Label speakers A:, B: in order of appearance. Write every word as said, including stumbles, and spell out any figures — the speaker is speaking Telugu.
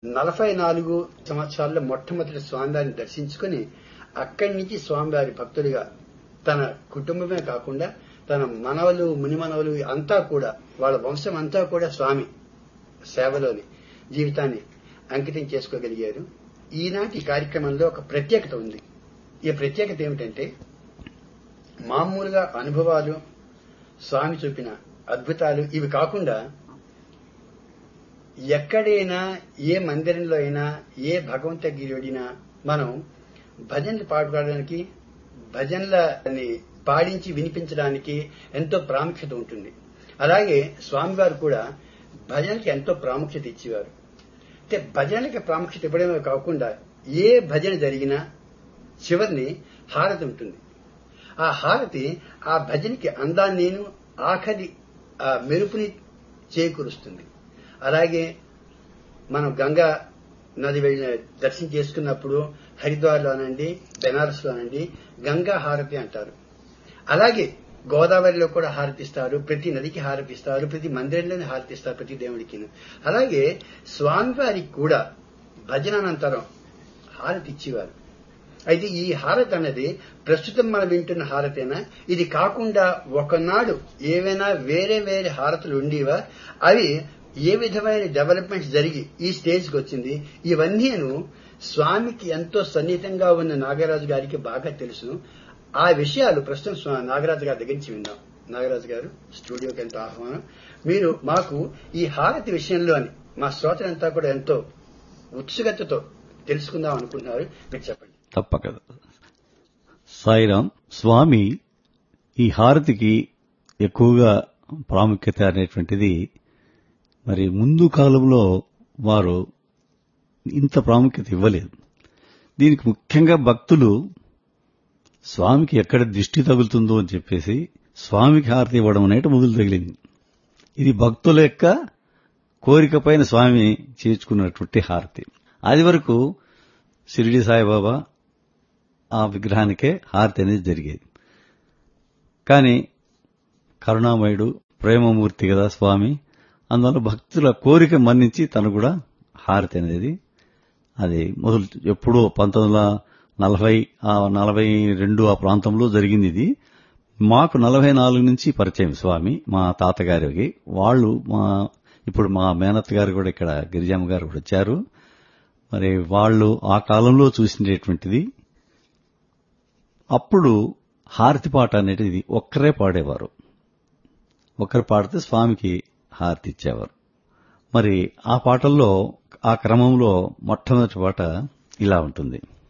A: నలభై నాలుగు సంవత్సరాల్లో మొట్టమొదటి స్వామివారిని దర్శించుకుని అక్కడి నుంచి స్వామివారి భక్తుడిగా తన కుటుంబమే కాకుండా తన మనవలు మునిమనవలు అంతా కూడా వాళ్ళ వంశం అంతా కూడా స్వామి సేవలోని జీవితాన్ని అంకితం చేసుకోగలిగారు. ఈనాటి కార్యక్రమంలో ఒక ప్రత్యేకత ఉంది. ఈ ప్రత్యేకత ఏమిటంటే మామూలుగా అనుభవాలు, స్వామి చూపిన అద్భుతాలు ఇవి కాకుండా ఎక్కడైనా ఏ మందిరంలో అయినా ఏ భగవంత గిరిడినా మనం భజనలు పాడుకోవడానికి భజనలని పాడించి వినిపించడానికి ఎంతో ప్రాముఖ్యత ఉంటుంది. అలాగే స్వామివారు కూడా భజనకి ఎంతో ప్రాముఖ్యత ఇచ్చేవారు. అంటే భజనలకి ప్రాముఖ్యత ఇవ్వడమే కాకుండా ఏ భజన జరిగినా చివరిని హారతి ఉంటుంది. ఆ హారతి ఆ భజనకి అందాన్నేను ఆఖరి ఆ మెరుపుని చేకూరుస్తుంది. అలాగే మనం గంగా నది వెళ్ళిన దర్శనం చేసుకున్నప్పుడు హరిద్వార్లోనండి బెనారస్లోనండి గంగా హారతి అంటారు. అలాగే గోదావరిలో కూడా హారతిస్తారు, ప్రతి నదికి హారతిస్తారు, ప్రతి మందిరంలోనే హారతిస్తారు, ప్రతి దేవుడికి. అలాగే స్వామివారికి కూడా భజన అనంతరం హారతి ఇచ్చేవారు. అయితే ఈ హారతి అన్నది ప్రస్తుతం మనం వింటున్న హారతేనా? ఇది కాకుండా ఒకనాడు ఏవైనా వేరే వేరే హారతులు ఉండేవా? అవి ఏ విధమైన డెవలప్మెంట్స్ జరిగి ఈ స్టేజ్కి వచ్చింది? ఇవన్నీను స్వామికి ఎంతో సన్నిహితంగా ఉన్న నాగరాజు గారికి బాగా తెలుసు. ఆ విషయాలు ప్రస్తుతం నాగరాజు గారి దగ్గర నుంచి విందాం. నాగరాజు గారు స్టూడియోకి ఎంతో ఆహ్వానం. మీరు మాకు ఈ హారతి విషయంలో అని మా శ్రోతలంతా కూడా ఎంతో ఉత్సుకతతో తెలుసుకుందాం అనుకుంటున్నారు. మీరు చెప్పండి.
B: తప్పక. సాయిరాం. స్వామి ఈ హారతికి ఎక్కువగా ప్రాముఖ్యత అనేటువంటిది మరి ముందు కాలంలో వారు ఇంత ప్రాముఖ్యత ఇవ్వలేదు. దీనికి ముఖ్యంగా భక్తులు స్వామికి ఎక్కడ దిష్టి తగులుతుందో అని చెప్పేసి స్వామికి హారతి ఇవ్వడం అనేది మొదలు తగిలింది. ఇది భక్తుల యొక్క కోరిక పైన స్వామి చేర్చుకున్నటువంటి హారతి. అది వరకు షిరిడి సాయిబాబా ఆ విగ్రహానికే హారతి అనేది జరిగేది. కానీ కరుణామయుడు ప్రేమమూర్తి కదా స్వామి, అందువల్ల భక్తుల కోరిక మన్నించి తను కూడా హారతి అనేది అది మొదలు ఎప్పుడో పంతొమ్మిది వందల నలభై నలభై రెండు ఆ ప్రాంతంలో జరిగింది. ఇది మాకు నలభై నాలుగు నుంచి పరిచయం స్వామి మా తాతగారికి. వాళ్ళు మా ఇప్పుడు మా మేనత్ గారు కూడా ఇక్కడ గిరిజమ్మ గారు కూడా వచ్చారు. మరి వాళ్ళు ఆ కాలంలో చూసినటువంటిది. అప్పుడు హారతి పాట అనేది ఒక్కరే పాడేవారు. ఒక్కరు పాడితే స్వామికి హారతి ఇచ్చేవారు. మరి ఆ పాటల్లో ఆ క్రమంలో మొట్టమొదటి పాట ఇలా ఉంటుంది.